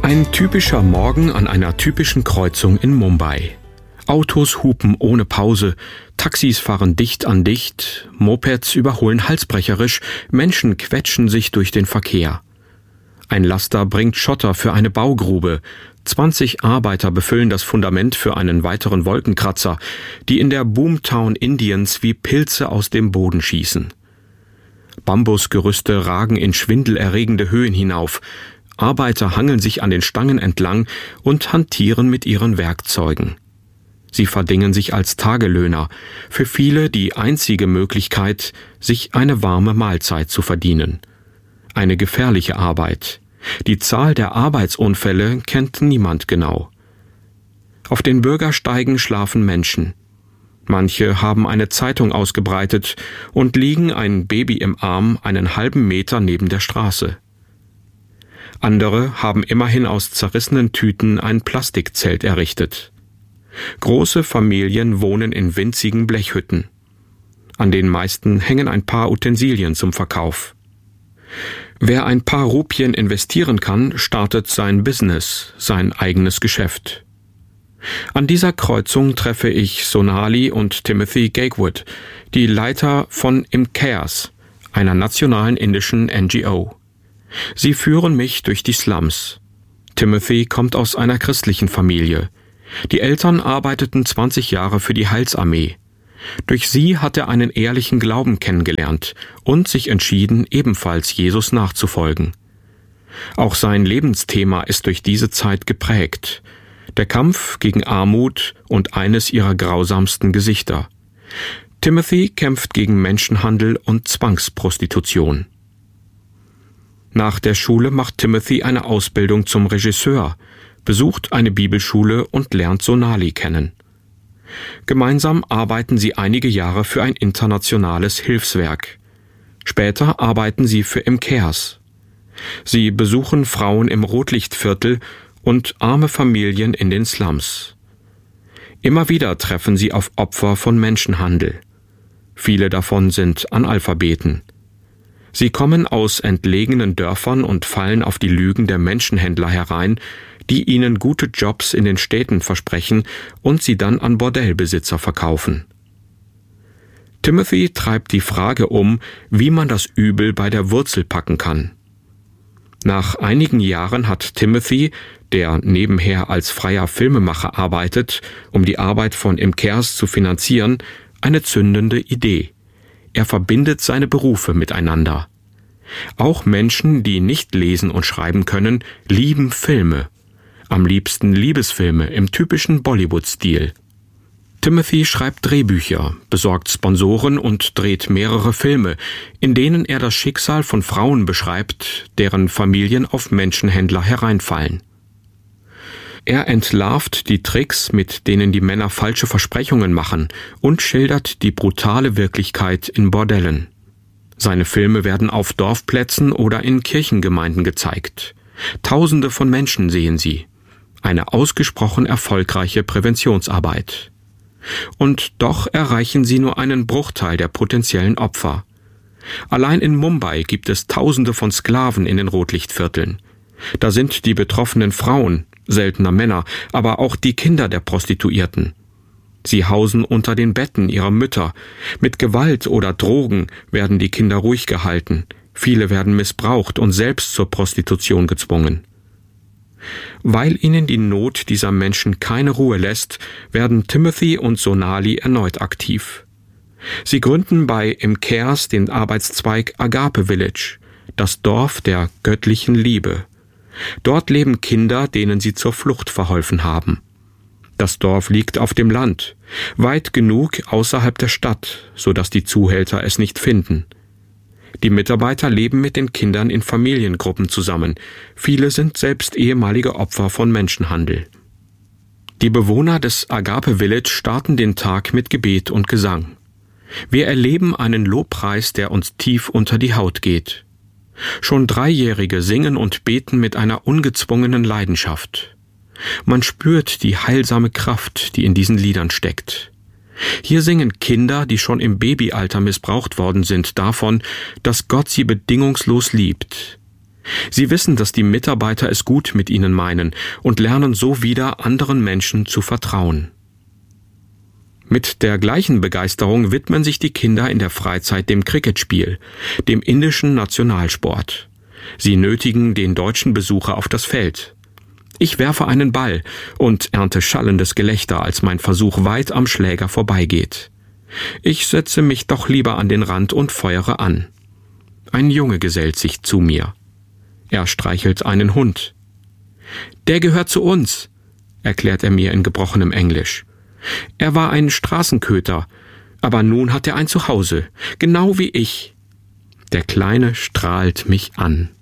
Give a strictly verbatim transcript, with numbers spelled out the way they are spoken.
Ein typischer Morgen an einer typischen Kreuzung in Mumbai. Autos hupen ohne Pause, Taxis fahren dicht an dicht, Mopeds überholen halsbrecherisch, Menschen quetschen sich durch den Verkehr. Ein Laster bringt Schotter für eine Baugrube, zwanzig Arbeiter befüllen das Fundament für einen weiteren Wolkenkratzer, die in der Boomtown Indiens wie Pilze aus dem Boden schießen. Bambusgerüste ragen in schwindelerregende Höhen hinauf, Arbeiter hangeln sich an den Stangen entlang und hantieren mit ihren Werkzeugen. Sie verdingen sich als Tagelöhner, für viele die einzige Möglichkeit, sich eine warme Mahlzeit zu verdienen. Eine gefährliche Arbeit. Die Zahl der Arbeitsunfälle kennt niemand genau. Auf den Bürgersteigen schlafen Menschen. Manche haben eine Zeitung ausgebreitet und liegen, ein Baby im Arm, einen halben Meter neben der Straße. Andere haben immerhin aus zerrissenen Tüten ein Plastikzelt errichtet. Große Familien wohnen in winzigen Blechhütten. An den meisten hängen ein paar Utensilien zum Verkauf. Wer ein paar Rupien investieren kann, startet sein Business, sein eigenes Geschäft. An dieser Kreuzung treffe ich Sonali und Timothy Gakewood, die Leiter von ImCares, einer nationalen indischen N G O. Sie führen mich durch die Slums. Timothy kommt aus einer christlichen Familie. Die Eltern arbeiteten zwanzig Jahre für die Heilsarmee. Durch sie hat er einen ehrlichen Glauben kennengelernt und sich entschieden, ebenfalls Jesus nachzufolgen. Auch sein Lebensthema ist durch diese Zeit geprägt. Der Kampf gegen Armut und eines ihrer grausamsten Gesichter. Timothy kämpft gegen Menschenhandel und Zwangsprostitution. Nach der Schule macht Timothy eine Ausbildung zum Regisseur, besucht eine Bibelschule und lernt Sonali kennen. Gemeinsam arbeiten sie einige Jahre für ein internationales Hilfswerk. Später arbeiten sie für ImCares. Sie besuchen Frauen im Rotlichtviertel und arme Familien in den Slums. Immer wieder treffen sie auf Opfer von Menschenhandel. Viele davon sind Analphabeten. Sie kommen aus entlegenen Dörfern und fallen auf die Lügen der Menschenhändler herein, die ihnen gute Jobs in den Städten versprechen und sie dann an Bordellbesitzer verkaufen. Timothy treibt die Frage um, wie man das Übel bei der Wurzel packen kann. Nach einigen Jahren hat Timothy, der nebenher als freier Filmemacher arbeitet, um die Arbeit von ImCares zu finanzieren, eine zündende Idee. Er verbindet seine Berufe miteinander. Auch Menschen, die nicht lesen und schreiben können, lieben Filme. Am liebsten Liebesfilme im typischen Bollywood-Stil. Timothy schreibt Drehbücher, besorgt Sponsoren und dreht mehrere Filme, in denen er das Schicksal von Frauen beschreibt, deren Familien auf Menschenhändler hereinfallen. Er entlarvt die Tricks, mit denen die Männer falsche Versprechungen machen, und schildert die brutale Wirklichkeit in Bordellen. Seine Filme werden auf Dorfplätzen oder in Kirchengemeinden gezeigt. Tausende von Menschen sehen sie. Eine ausgesprochen erfolgreiche Präventionsarbeit. Und doch erreichen sie nur einen Bruchteil der potenziellen Opfer. Allein in Mumbai gibt es Tausende von Sklaven in den Rotlichtvierteln. Da sind die betroffenen Frauen, seltener Männer, aber auch die Kinder der Prostituierten. Sie hausen unter den Betten ihrer Mütter. Mit Gewalt oder Drogen werden die Kinder ruhig gehalten. Viele werden missbraucht und selbst zur Prostitution gezwungen. Weil ihnen die Not dieser Menschen keine Ruhe lässt, werden Timothy und Sonali erneut aktiv. Sie gründen bei ImCares den Arbeitszweig Agape Village, das Dorf der göttlichen Liebe. Dort leben Kinder, denen sie zur Flucht verholfen haben. Das Dorf liegt auf dem Land, weit genug außerhalb der Stadt, sodass die Zuhälter es nicht finden. Die Mitarbeiter leben mit den Kindern in Familiengruppen zusammen. Viele sind selbst ehemalige Opfer von Menschenhandel. Die Bewohner des Agape Village starten den Tag mit Gebet und Gesang. Wir erleben einen Lobpreis, der uns tief unter die Haut geht. Schon Dreijährige singen und beten mit einer ungezwungenen Leidenschaft. Man spürt die heilsame Kraft, die in diesen Liedern steckt. Hier singen Kinder, die schon im Babyalter missbraucht worden sind, davon, dass Gott sie bedingungslos liebt. Sie wissen, dass die Mitarbeiter es gut mit ihnen meinen und lernen so wieder, anderen Menschen zu vertrauen. Mit der gleichen Begeisterung widmen sich die Kinder in der Freizeit dem Cricketspiel, dem indischen Nationalsport. Sie nötigen den deutschen Besucher auf das Feld. Ich werfe einen Ball und ernte schallendes Gelächter, als mein Versuch weit am Schläger vorbeigeht. Ich setze mich doch lieber an den Rand und feuere an. Ein Junge gesellt sich zu mir. Er streichelt einen Hund. »Der gehört zu uns«, erklärt er mir in gebrochenem Englisch. »Er war ein Straßenköter, aber nun hat er ein Zuhause, genau wie ich.« Der Kleine strahlt mich an.